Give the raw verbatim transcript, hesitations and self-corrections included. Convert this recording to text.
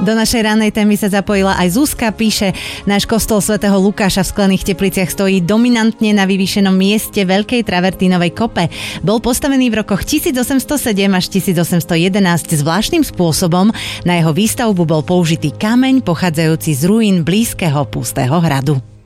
Do našej ranej témy sa zapojila aj Zuzka, píše, náš kostol svätého Lukáša v Sklených Tepliciach stojí dominantne na vyvýšenom mieste Veľkej Travertínovej kope. Bol postavený v rokoch tisícosemstosedem až tisícosemstojedenásť zvláštnym spôsobom. Na jeho výstavbu bol použitý kameň pochádzajúci z ruín blízkeho pustého hradu.